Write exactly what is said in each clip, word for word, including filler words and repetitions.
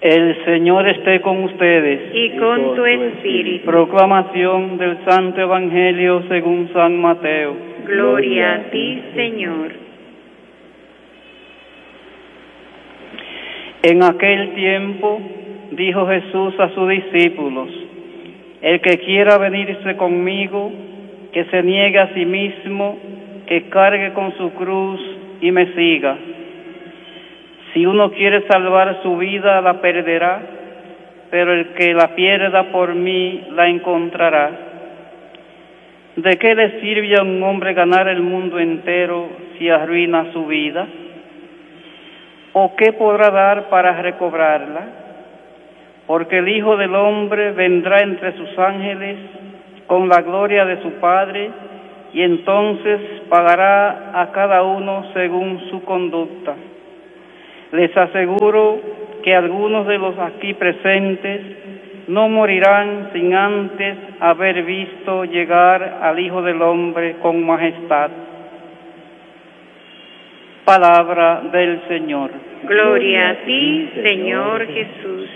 El Señor esté con ustedes. Y con tu espíritu. Proclamación del Santo Evangelio según San Mateo. Gloria a ti, Señor. En aquel tiempo dijo Jesús a sus discípulos: el que quiera venirse conmigo, que se niegue a sí mismo, que cargue con su cruz y me siga. Si uno quiere salvar su vida, la perderá, pero el que la pierda por mí, la encontrará. ¿De qué le sirve a un hombre ganar el mundo entero si arruina su vida? ¿O qué podrá dar para recobrarla? Porque el Hijo del Hombre vendrá entre sus ángeles con la gloria de su Padre, y entonces pagará a cada uno según su conducta. Les aseguro que algunos de los aquí presentes no morirán sin antes haber visto llegar al Hijo del Hombre con majestad. Palabra del Señor. Gloria a ti, Señor Jesús.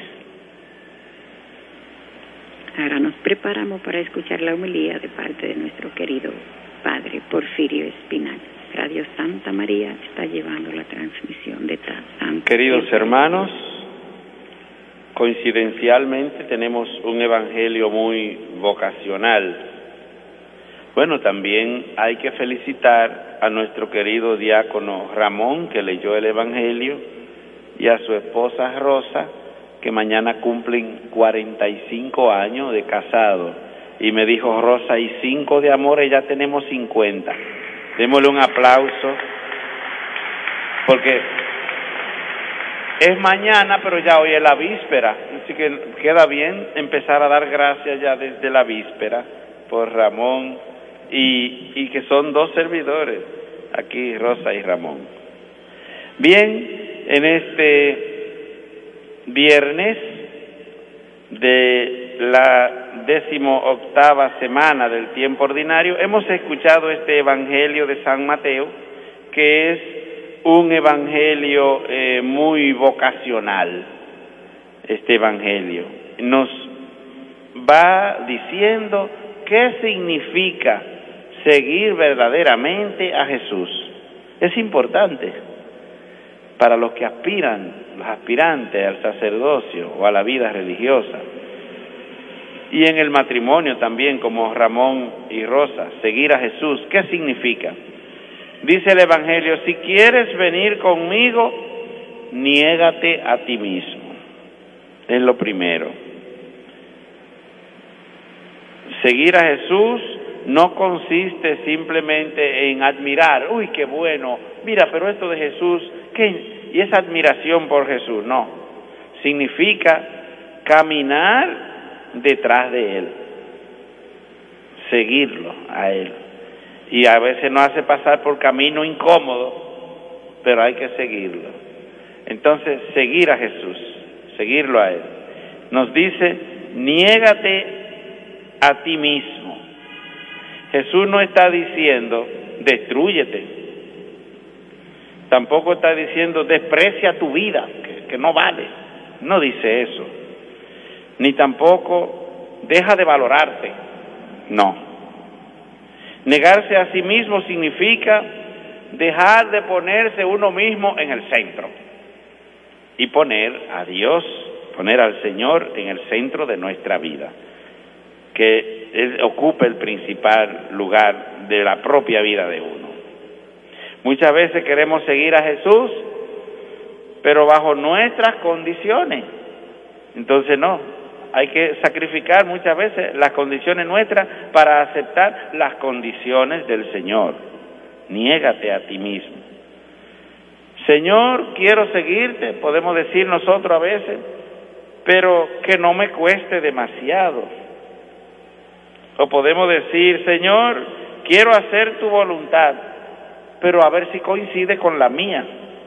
Ahora nos preparamos para escuchar la homilía de parte de nuestro querido Padre Porfirio Espinal. Radio Santa María está llevando la transmisión de Santa. Queridos hermanos, coincidencialmente tenemos un evangelio muy vocacional. Bueno, también hay que felicitar a nuestro querido diácono Ramón, que leyó el evangelio, y a su esposa Rosa, que mañana cumplen cuarenta y cinco años de casado. Y me dijo Rosa, y cinco de amores, ya tenemos cincuenta. Démosle un aplauso, porque es mañana, pero ya hoy es la víspera, así que queda bien empezar a dar gracias ya desde la víspera por Ramón, y, y que son dos servidores, aquí Rosa y Ramón. Bien, en este viernes de la décimo octava semana del tiempo ordinario, hemos escuchado este evangelio de San Mateo, que es un evangelio eh, muy vocacional. Este evangelio nos va diciendo qué significa seguir verdaderamente a Jesús. Es importante para los que aspiran, los aspirantes al sacerdocio o a la vida religiosa. Y en el matrimonio también, como Ramón y Rosa, seguir a Jesús. ¿Qué significa? Dice el Evangelio: si quieres venir conmigo, niégate a ti mismo. Es lo primero. Seguir a Jesús no consiste simplemente en admirar, uy, qué bueno, mira, pero esto de Jesús, ¿qué? Y esa admiración por Jesús, no. Significa caminar detrás de Él, seguirlo a Él. Y a veces nos hace pasar por camino incómodo, pero hay que seguirlo. Entonces, seguir a Jesús, seguirlo a Él. Nos dice, niégate a ti mismo. Jesús no está diciendo, destrúyete. Tampoco está diciendo, desprecia tu vida, que, que no vale. No dice eso. Ni tampoco deja de valorarte. No. Negarse a sí mismo significa dejar de ponerse uno mismo en el centro y poner a Dios, poner al Señor en el centro de nuestra vida, que Él ocupe el principal lugar de la propia vida de uno. Muchas veces queremos seguir a Jesús, pero bajo nuestras condiciones. Entonces no. Hay que sacrificar muchas veces las condiciones nuestras para aceptar las condiciones del Señor. Niégate a ti mismo. Señor, quiero seguirte, podemos decir nosotros a veces, pero que no me cueste demasiado. O podemos decir, Señor, quiero hacer tu voluntad, pero a ver si coincide con la mía.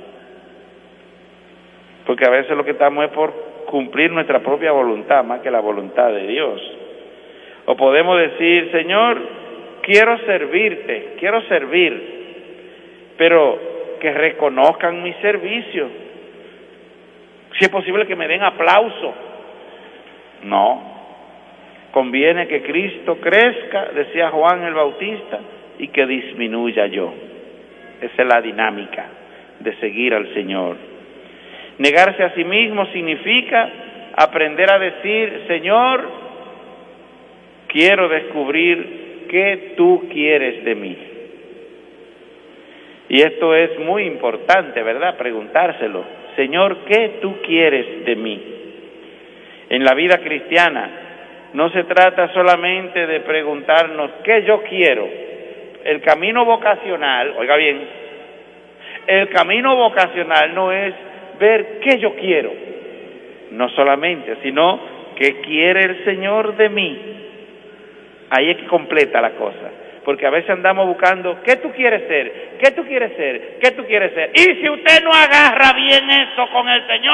Porque a veces lo que estamos es por cumplir nuestra propia voluntad más que la voluntad de Dios. O podemos decir, Señor, quiero servirte, quiero servir, pero que reconozcan mi servicio. Si es posible que me den aplauso. No. Conviene que Cristo crezca, decía Juan el Bautista, y que disminuya yo. Esa es la dinámica de seguir al Señor. Negarse a sí mismo significa aprender a decir, Señor, quiero descubrir qué tú quieres de mí. Y esto es muy importante, ¿verdad? Preguntárselo. Señor, ¿qué tú quieres de mí? En la vida cristiana no se trata solamente de preguntarnos qué yo quiero. El camino vocacional, oiga bien, el camino vocacional no es ver qué yo quiero, no solamente, sino qué quiere el Señor de mí. Ahí es que completa la cosa, porque a veces andamos buscando qué tú quieres ser, qué tú quieres ser, qué tú quieres ser. Y si usted no agarra bien eso con el Señor,